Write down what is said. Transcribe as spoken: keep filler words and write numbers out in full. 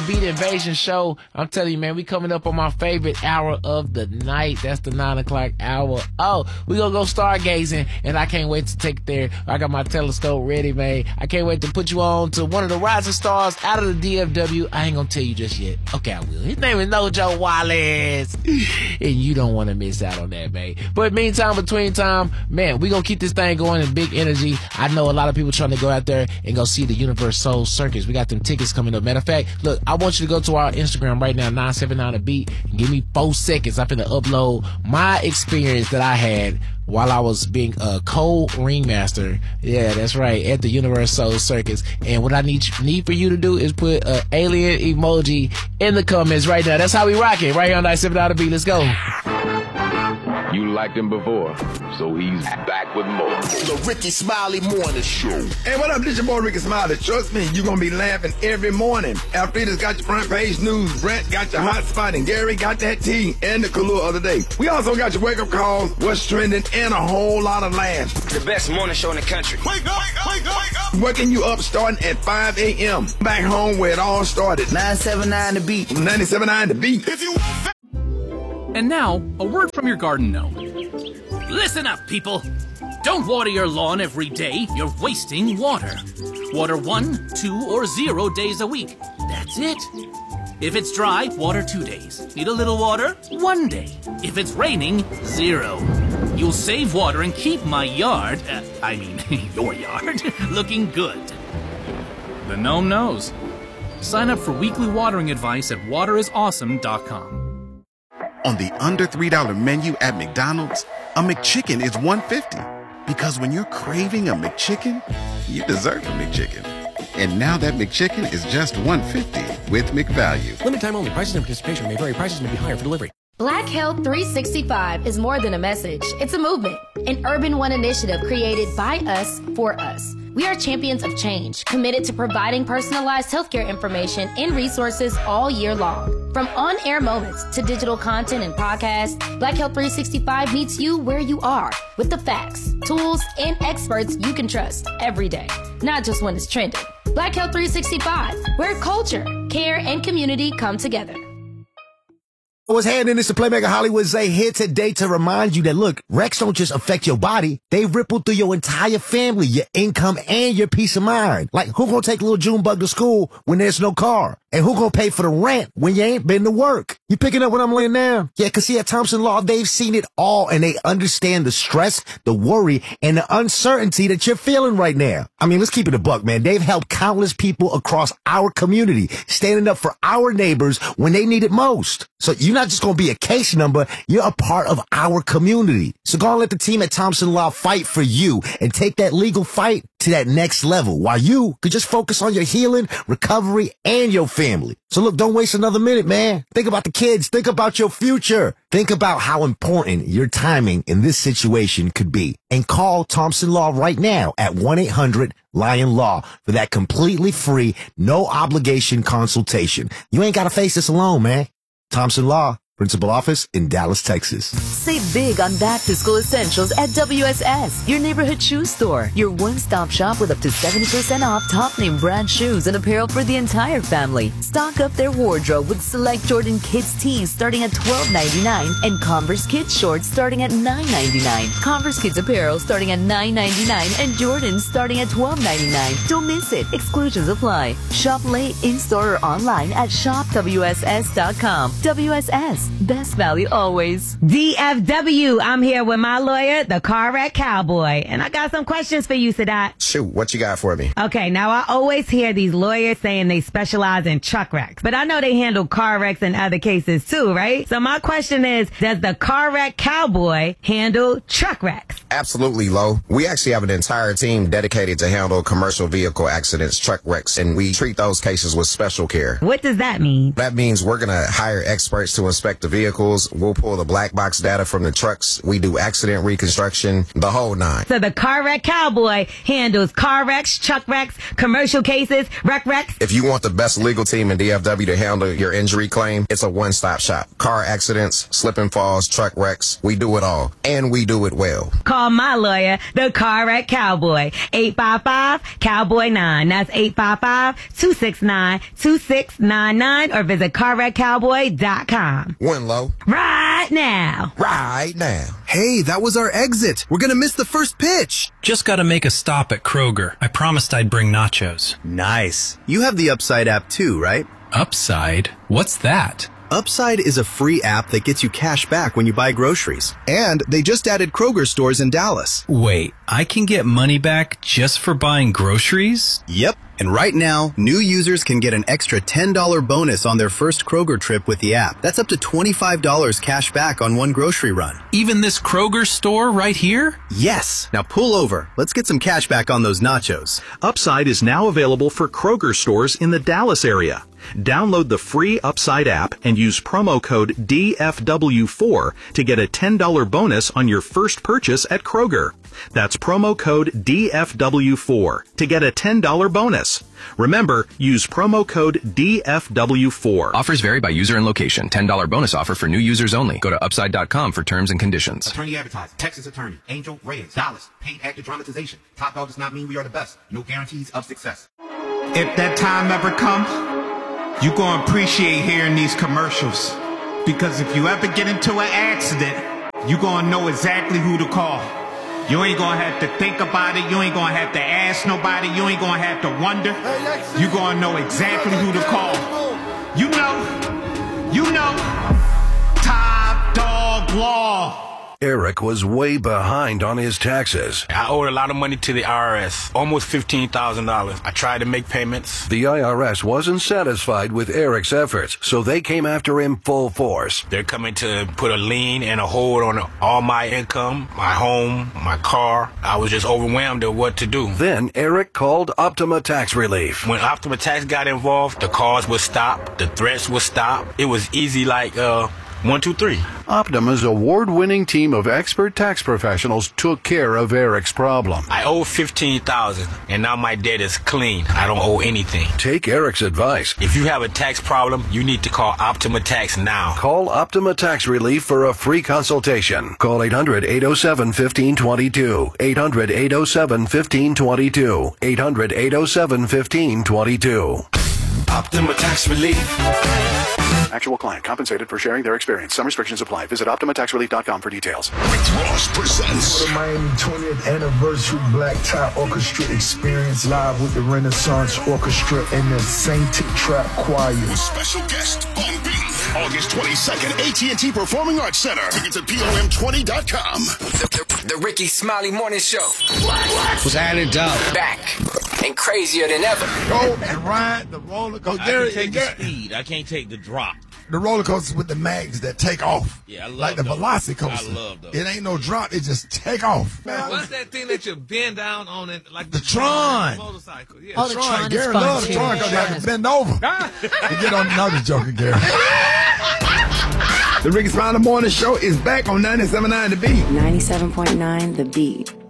Beat Invasion show. I'm telling you, man, we coming up on my favorite hour of the night. That's the nine o'clock hour. Oh, we gonna go stargazing, and I can't wait to take it there. I got my telescope ready, man. I can't wait to put you on to one of the rising stars out of the D F W. I ain't gonna tell you just yet. Okay, I will. His name is Nojo Wallace. And you don't want to miss out on that, man. But meantime, between time, man, we gonna keep this thing going in big energy. I know a lot of people trying to go out there and go see the Universe Soul Circus. We got them tickets coming up. Matter of fact, look, I want you to go to our Instagram right now, nine seven nine a beat, and give me four seconds. I'm finna upload my experience that I had while I was being a co-ringmaster. Yeah, that's right, at the Universe Soul Circus. And what I need need for you to do is put an alien emoji in the comments right now. That's how we rock it right here on nine seven nine a beat. Let's go. You liked him before, so he's back with more. The Ricky Smiley Morning Show. Hey, what up? This your boy Ricky Smiley. Trust me, you're going to be laughing every morning. Alfreda's got your front page news. Brent got your hot spot. And Gary got that tea and the Kahlua of the day. We also got your wake-up calls, what's trending, and a whole lot of laughs. The best morning show in the country. Wake up, wake up, wake up, wake up. Waking you up starting at five a.m. Back home where it all started. nine seven nine The Beat. ninety-seven point nine The Beat. If you And now, a word from your garden gnome. Listen up, people. Don't water your lawn every day. You're wasting water. Water one, two, or zero days a week. That's it. If it's dry, water two days. Need a little water? One day. If it's raining, zero. You'll save water and keep my yard, uh, I mean, your yard, looking good. The gnome knows. Sign up for weekly watering advice at water is awesome dot com. On the under three dollar menu at McDonald's, a McChicken is one fifty. Because when you're craving a McChicken, you deserve a McChicken. And now that McChicken is just one fifty with McValue. Limited time only. Prices and participation may vary. Prices may be higher for delivery. Black Health three sixty-five is more than a message. It's a movement, an Urban One initiative created by us for us. We are champions of change, committed to providing personalized healthcare information and resources all year long. From on-air moments to digital content and podcasts, Black Health three sixty-five meets you where you are with the facts, tools, and experts you can trust every day, not just when it's trending. Black Health three sixty-five, where culture, care, and community come together. What's happening? This is Playmaker Hollywood Zay here today to remind you that, look, wrecks don't just affect your body. They ripple through your entire family, your income, and your peace of mind. Like, who gonna take little Junebug to school when there's no car? And who gonna pay for the rent when you ain't been to work? You picking up what I'm laying down? Yeah, cause see, at Thompson Law, they've seen it all, and they understand the stress, the worry, and the uncertainty that you're feeling right now. I mean, let's keep it a buck, man. They've helped countless people across our community, standing up for our neighbors when they need it most. So you not just going to be a case number, you're a part of our community. So go and let the team at Thompson Law fight for you and take that legal fight to that next level while you could just focus on your healing, recovery, and your family. So look, don't waste another minute, man. Think about the kids. Think about your future. Think about how important your timing in this situation could be. And call Thompson Law right now at one eight hundred Lion Law for that completely free, no obligation consultation. You ain't got to face this alone, man. Thompson Law, Principal Office in Dallas, Texas. Save big on back-to-school essentials at W S S, your neighborhood shoe store. Your one-stop shop with up to seventy percent off top-name brand shoes and apparel for the entire family. Stock up their wardrobe with select Jordan Kids tees starting at twelve ninety-nine and Converse Kids shorts starting at nine ninety-nine. Converse Kids apparel starting at nine ninety-nine and Jordan starting at twelve ninety-nine. Don't miss it. Exclusions apply. Shop late, in-store, or online at shop W S S dot com. W S S. Best value always. D F W, I'm here with my lawyer, the Car Wreck Cowboy. And I got some questions for you, Sadat. Shoot, what you got for me? Okay, now I always hear these lawyers saying they specialize in truck wrecks. But I know they handle car wrecks and other cases too, right? So my question is, does the Car Wreck Cowboy handle truck wrecks? Absolutely, Lo. We actually have an entire team dedicated to handle commercial vehicle accidents, truck wrecks, and we treat those cases with special care. What does that mean? That means we're going to hire experts to inspect the vehicles. We'll pull the black box data from the trucks. We do accident reconstruction, the whole nine. So the Car Wreck Cowboy handles car wrecks, truck wrecks, commercial cases, wreck wrecks. If you want the best legal team in D F W to handle your injury claim, it's a one-stop shop. Car accidents, slip and falls, truck wrecks, we do it all. And we do it well. Call call my lawyer, the Car Wreck Cowboy. eight five five, cowboy nine. That's eight five five, two six nine, two six nine nine or visit car wreck cowboy dot com. When low? Right now. Right now. Hey, that was our exit. We're gonna miss the first pitch. Just gotta make a stop at Kroger. I promised I'd bring nachos. Nice. You have the Upside app too, right? Upside? What's that? Upside is a free app that gets you cash back when you buy groceries. And they just added Kroger stores in Dallas. Wait, I can get money back just for buying groceries? Yep. And right now, new users can get an extra ten dollars bonus on their first Kroger trip with the app. That's up to twenty-five dollars cash back on one grocery run. Even this Kroger store right here? Yes. Now pull over. Let's get some cash back on those nachos. Upside is now available for Kroger stores in the Dallas area. Download the free Upside app and use promo code D F W four to get a ten dollars bonus on your first purchase at Kroger. That's promo code D F W four to get a ten dollars bonus. Remember, use promo code D F W four. Offers vary by user and location. ten dollars bonus offer for new users only. Go to upside dot com for terms and conditions. Attorney advertised. Texas attorney. Angel Reyes. Dallas. Paint actor dramatization. Top dog does not mean we are the best. No guarantees of success. If that time ever comes, you gonna appreciate hearing these commercials. Because if you ever get into an accident, you gonna know exactly who to call. You ain't gonna have to think about it. You ain't gonna have to ask nobody. You ain't gonna have to wonder. You gonna know exactly who to call. You know. You know. Top Dog Law. Eric was way behind on his taxes. I owed a lot of money to the I R S, almost fifteen thousand dollars. I tried to make payments. The I R S wasn't satisfied with Eric's efforts, so they came after him full force. They're coming to put a lien and a hold on all my income, my home, my car. I was just overwhelmed at what to do. Then Eric called Optima Tax Relief. When Optima Tax got involved, the calls would stop, the threats would stop. It was easy like, uh... One, two, three. Optima's award-winning team of expert tax professionals took care of Eric's problem. I owe fifteen thousand dollars, and now my debt is clean. I don't owe anything. Take Eric's advice. If you have a tax problem, you need to call Optima Tax now. Call Optima Tax Relief for a free consultation. Call eight hundred, eight oh seven, one five two two. eight hundred, eight oh seven, one five two two. eight hundred, eight oh seven, one five two two. Optima Tax Relief. Actual client compensated for sharing their experience. Some restrictions apply. Visit optima tax relief dot com for details. Rick Ross presents the Miami twentieth Anniversary Black Tie Orchestra Experience live with the Renaissance Orchestra and the Sainted Trap Choir. With special guest Bun B. August twenty-second, A T and T Performing Arts Center. Tickets at P O M twenty dot com. The, the, the Ricky Smiley Morning Show. Was added up. Back. And crazier than ever. Go and ride the roller coaster. I can take the speed. I can't take the drop. The roller coasters with the mags that take off. Yeah, I love like the those. Velocicoaster. I love those. It ain't no drop. It just take off. Man, what's that thing that you bend down on it like the, the Tron? Motorcycle. Yeah. Oh, the Tron. Tron. Gary loves the Tron because you have to bend over. You get on another joker, Gary. The Ricky Smiley Morning Show is back on ninety-seven point nine The Beat. ninety-seven point nine The Beat.